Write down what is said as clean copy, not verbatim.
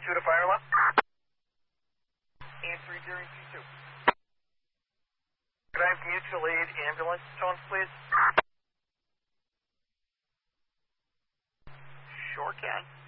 2 to fire alarm. And 3 during P2. Could I have mutual aid ambulance tones, please? Sure can.